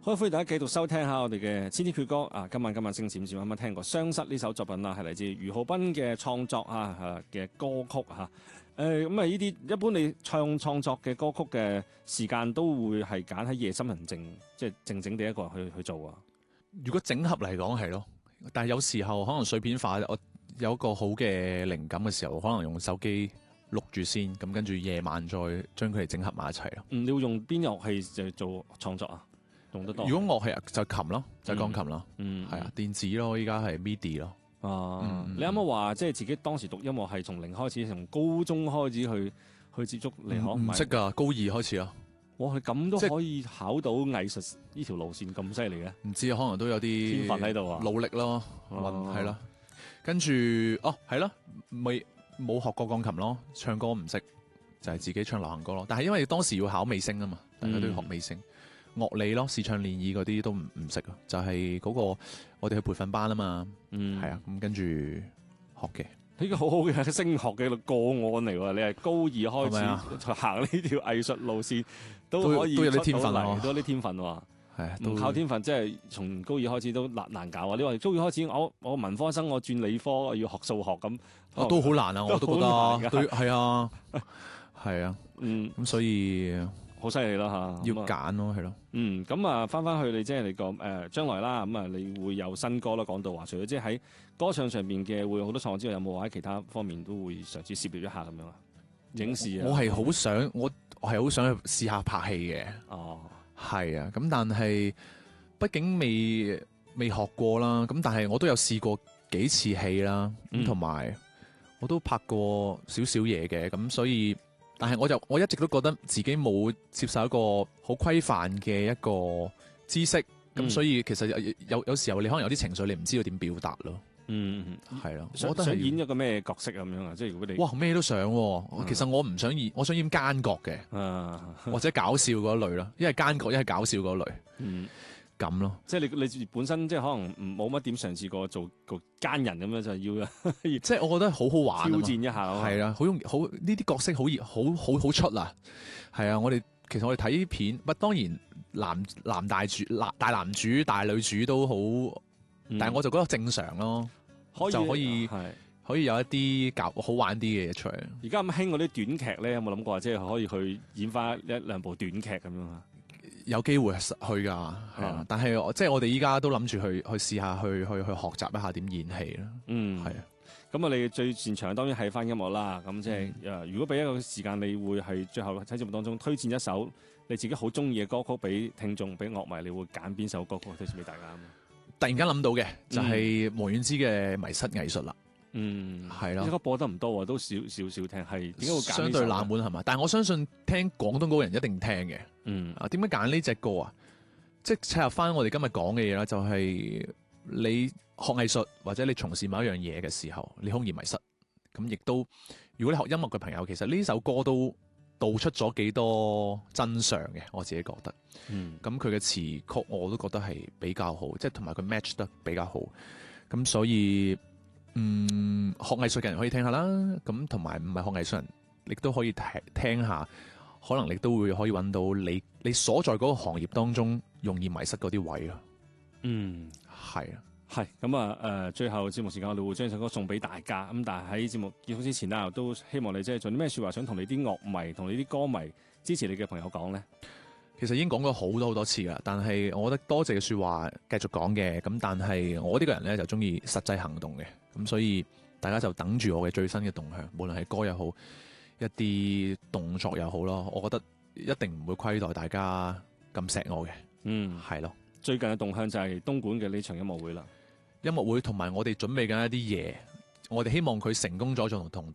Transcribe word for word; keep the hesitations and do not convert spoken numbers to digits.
好，歡迎大家繼續收聽下我哋嘅千千闕歌啊！今晚今晚星閃閃啱啱聽過《雙失》呢首作品啦，係嚟自俞浩斌嘅創作啊嘅歌曲嚇。誒咁啊！呢啲一般你唱創作嘅歌曲嘅時間都會係揀喺夜深人靜，即係靜靜地一個人去去做啊。 如果整合嚟講係咯，但係有時候可能碎片化，我有一個好嘅靈感嘅時候，可能用手機錄住先，咁跟住夜晚再將佢哋整合埋一齊咯。 嗯，你會用邊樂器就做創作啊？用得多。 如果樂器就琴咯，就係鋼琴咯， 嗯， 係啊，電子咯，依家係 MIDI 咯。 啊， 嗯、 你啱啱話即係自己當時讀音樂係從零開始，從高中開始去去接觸你可唔識㗎，高二開始咯。 哇，佢咁都可以考到藝術呢條路線咁犀利嘅？ 唔知可能都有啲天分喺度啊， 努力咯，係咯、哦。跟住哦，係咯，未冇學過鋼琴咯，唱歌唔識，就係、是、自己唱流行歌咯。但係因為當時要考美聲啊嘛，大家都要學美聲。嗯、樂理咯，視唱練耳嗰啲都唔唔識啊，就係、是、嗰個我哋去培訓班啊嘛，嗯，係啊，咁跟住學嘅。呢個好好嘅升學嘅個案嚟喎，你係高二開始就行呢條藝術路線，都可以都有啲天分嚟，都有啲天分喎。係唔靠天分，即係從高二開始都難難搞啊！你話高二開始，我我文科生，我轉理科，我要學數學咁， 哦，都好難啊！我都覺得，對，係啊，係啊， 嗯， 咁所以好犀利啦嚇， 要揀咯，係咯， 嗯，咁啊，翻翻去你即係你個誒將來啦，咁啊，你會有新歌啦，講到話，除咗即係喺歌唱上邊嘅會有好多創作之外，有冇話喺其他方面都會嘗試涉獵一下咁樣啊？影視啊， 我係好想，我我係好想去試下拍戲嘅， 哦。 係啊，咁但係畢竟未未學過啦，咁但係我都有試過幾次戲啦，咁同埋我都拍過少少嘢嘅，咁所以，但係我就我一直都覺得自己冇接受一個好規範嘅一個知識，咁、嗯、所以其實有有有時候你可能有啲情緒你唔知道點表達咯。 嗯， 係咯， 想想演一個咩角色咁樣啊？即係如果你哇咩都想、啊，其實我唔想演，我想演奸角嘅， 啊、 或者搞笑嗰類咯，一係奸角，一係搞笑嗰類， 嗯， 咁咯。 即係你你本身即係可能冇乜點嘗試過做個奸人咁樣，就係要即係我覺得好好玩， 挑戰一下， 係啊，好容易好呢啲角色好易好好好出啊，係啊，我哋其實我哋睇片，不當然男男大主男大男主大女主都好。嗯、但係我就覺得正常咯，可以就可以可以有一啲搞好玩啲嘅嘢出嚟。 而家咁興嗰啲短劇咧，有冇諗過即係可以去演翻一兩部短劇咁樣啊？ 有機會去㗎，係啊、嗯！但係即係我哋依家都諗住去去試下去去去學習一下點演戲啦。嗯，係啊。 咁啊，你最擅長當然係翻音樂啦。咁即係誒，如果俾一個時間，你會係最後喺節目當中推薦一首你自己好中意嘅歌曲俾聽眾、俾樂迷，你會揀邊首歌曲推薦俾大家啊？ 突然間諗到嘅就係王菀之嘅《迷失藝術》啦， 嗯， 係咯， 呢首播得唔多，都少少少聽，係點解會揀？ 相對冷門係嘛？但係我相信聽廣東歌人一定聽嘅，嗯，啊，點解揀呢隻歌啊？即係切合翻我哋今日講嘅嘢啦，就係、是、你學藝術或者你從事某一樣嘢嘅時候，你好易迷失，咁亦都如果你學音樂嘅朋友，其實呢首歌都道出咗幾多真相嘅，我自己覺得。嗯，咁佢嘅詞曲我都覺得係比較好，即係同埋佢 match 得比較好。咁所以，嗯，學藝術嘅人可以聽下啦。咁同埋唔係學藝術人，亦都可以聽聽下，可能你都會可以揾到你你所在嗰個行業當中容易迷失嗰啲位咯。嗯，係啊。 係咁啊！誒、呃，最後節目時間我哋會將首歌送俾大家。咁但係喺節目結束之前啦，都希望你即係做啲咩說話，想同你啲樂迷、同你啲歌迷支持你嘅朋友講咧。 其實已經講過好多好多次啦，但係我覺得多謝嘅說話繼續講嘅。咁但係我呢個人咧就中意實際行動嘅。咁所以大家就等住我嘅最新嘅動向，無論係歌又好，一啲動作又好咯。我覺得一定唔會虧待大家咁錫我嘅。嗯，係咯。 最近嘅動向就係東莞嘅呢場音樂會啦。 音樂會同埋我哋準備緊一啲嘢，我哋希望佢成功咗，就同同